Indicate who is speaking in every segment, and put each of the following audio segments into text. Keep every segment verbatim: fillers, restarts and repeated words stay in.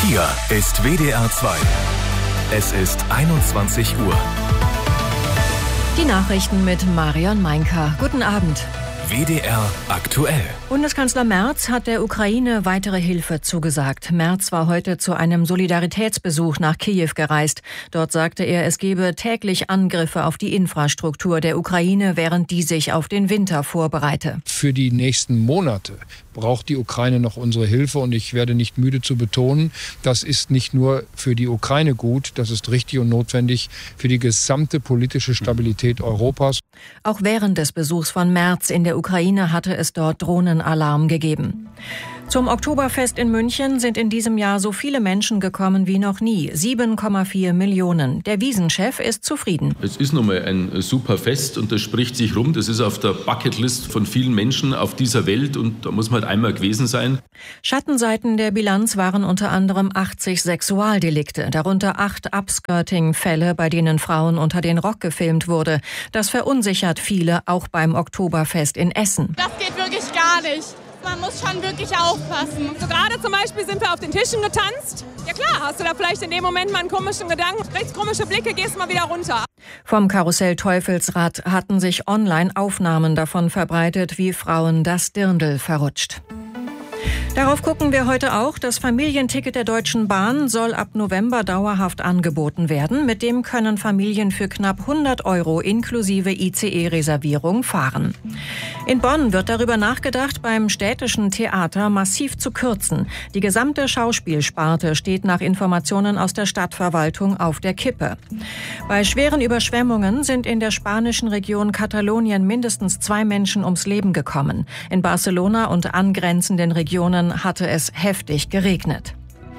Speaker 1: Hier ist W D R zwei. Es ist einundzwanzig Uhr.
Speaker 2: Die Nachrichten mit Marion Meinker. Guten Abend.
Speaker 1: W D R aktuell.
Speaker 2: Bundeskanzler Merz hat der Ukraine weitere Hilfe zugesagt. Merz war heute zu einem Solidaritätsbesuch nach Kiew gereist. Dort sagte er, es gebe täglich Angriffe auf die Infrastruktur der Ukraine, während die sich auf den Winter vorbereite.
Speaker 3: Für die nächsten Monate braucht die Ukraine noch unsere Hilfe. Und ich werde nicht müde zu betonen, das ist nicht nur für die Ukraine gut, das ist richtig und notwendig für die gesamte politische Stabilität Europas.
Speaker 2: Auch während des Besuchs von Merz in der Ukraine hatte es dort Drohnenalarm gegeben. Zum Oktoberfest in München sind in diesem Jahr so viele Menschen gekommen wie noch nie. sieben Komma vier Millionen. Der Wiesenchef ist zufrieden.
Speaker 4: Es ist nun mal ein super Fest und das spricht sich rum. Das ist auf der Bucketlist von vielen Menschen auf dieser Welt und da muss man halt einmal gewesen sein.
Speaker 2: Schattenseiten der Bilanz waren unter anderem achtzig Sexualdelikte, darunter acht Upskirting-Fälle, bei denen Frauen unter den Rock gefilmt wurde. Das verunsichert viele, auch beim Oktoberfest in Essen.
Speaker 5: Das geht wirklich gar nicht. Man muss schon wirklich aufpassen. So gerade zum Beispiel sind wir auf den Tischen getanzt. Ja klar, hast du da vielleicht in dem Moment mal einen komischen Gedanken, kriegst komische Blicke, gehst mal wieder runter.
Speaker 2: Vom Karussell Teufelsrad hatten sich online Aufnahmen davon verbreitet, wie Frauen das Dirndl verrutscht. Darauf gucken wir heute auch. Das Familienticket der Deutschen Bahn soll ab November dauerhaft angeboten werden. Mit dem können Familien für knapp hundert Euro inklusive I C E-Reservierung fahren. In Bonn wird darüber nachgedacht, beim Städtischen Theater massiv zu kürzen. Die gesamte Schauspielsparte steht nach Informationen aus der Stadtverwaltung auf der Kippe. Bei schweren Überschwemmungen sind in der spanischen Region Katalonien mindestens zwei Menschen ums Leben gekommen. In Barcelona und angrenzenden Regionen hatte es heftig geregnet.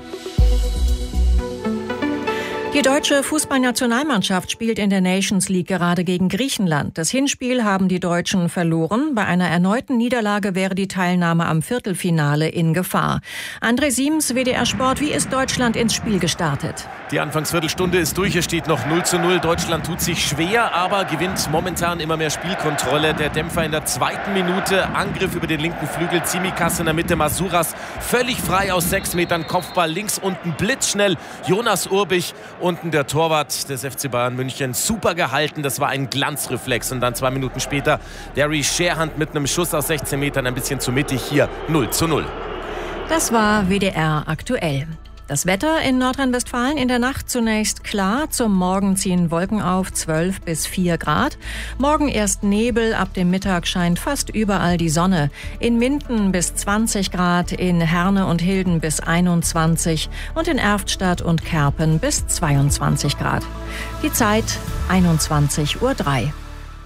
Speaker 2: Die deutsche Fußballnationalmannschaft spielt in der Nations League gerade gegen Griechenland. Das Hinspiel haben die Deutschen verloren. Bei einer erneuten Niederlage wäre die Teilnahme am Viertelfinale in Gefahr. André Siems, W D R Sport, wie ist Deutschland ins Spiel gestartet?
Speaker 6: Die Anfangsviertelstunde ist durch, es steht noch null zu null. Deutschland tut sich schwer, aber gewinnt momentan immer mehr Spielkontrolle. Der Dämpfer in der zweiten Minute, Angriff über den linken Flügel, Tsimikas in der Mitte, Masuras völlig frei aus sechs Metern, Kopfball links unten, blitzschnell, Jonas Urbich. Unten der Torwart des F C Bayern München, super gehalten, das war ein Glanzreflex. Und dann zwei Minuten später Derry Scherhand mit einem Schuss aus sechzehn Metern, ein bisschen zu mittig, hier null zu null.
Speaker 2: Das war W D R aktuell. Das Wetter in Nordrhein-Westfalen in der Nacht zunächst klar. Zum Morgen ziehen Wolken auf, zwölf bis vier Grad. Morgen erst Nebel, ab dem Mittag scheint fast überall die Sonne. In Minden bis zwanzig Grad, in Herne und Hilden bis einundzwanzig und in Erftstadt und Kerpen bis zweiundzwanzig Grad. Die Zeit einundzwanzig Uhr drei.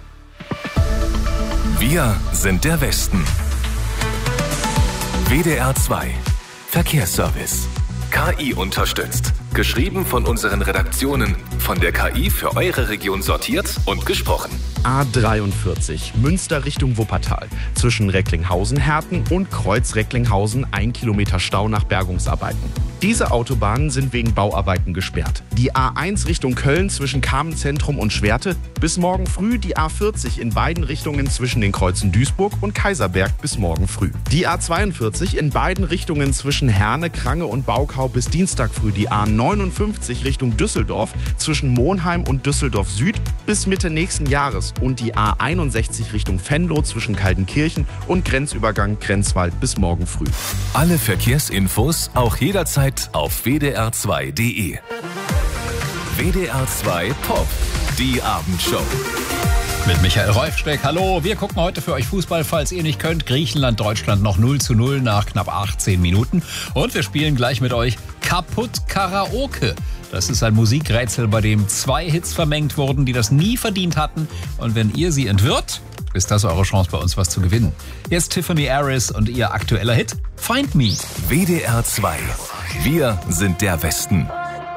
Speaker 1: Wir sind der Westen. W D R zwei. Verkehrsservice. K I unterstützt. Geschrieben von unseren Redaktionen. Von der K I für eure Region sortiert und gesprochen.
Speaker 7: A dreiundvierzig, Münster Richtung Wuppertal. Zwischen Recklinghausen-Herten und Kreuz-Recklinghausen ein Kilometer Stau nach Bergungsarbeiten. Diese Autobahnen sind wegen Bauarbeiten gesperrt. Die A eins Richtung Köln zwischen Kamenzentrum und Schwerte. Bis morgen früh die A vierzig in beiden Richtungen zwischen den Kreuzen Duisburg und Kaiserberg bis morgen früh. Die A zweiundvierzig in beiden Richtungen zwischen Herne, Krange und Baukau bis Dienstag früh. Die A neunundfünfzig Richtung Düsseldorf zwischen Monheim und Düsseldorf Süd bis Mitte nächsten Jahres. Und die A einundsechzig Richtung Venlo zwischen Kaltenkirchen und Grenzübergang Grenzwald bis morgen früh.
Speaker 1: Alle Verkehrsinfos auch jederzeit auf w d r zwei punkt d e. W D R zwei Pop, die Abendshow.
Speaker 8: Mit Michael Reufsteck, hallo. Wir gucken heute für euch Fußball, falls ihr nicht könnt. Griechenland, Deutschland noch null zu null nach knapp achtzehn Minuten. Und wir spielen gleich mit euch Kaputt Karaoke. Das ist ein Musikrätsel, bei dem zwei Hits vermengt wurden, die das nie verdient hatten. Und wenn ihr sie entwirrt, ist das eure Chance, bei uns was zu gewinnen. Jetzt Tiffany Harris und ihr aktueller Hit Find Me.
Speaker 1: W D R zwei. Wir sind der Westen.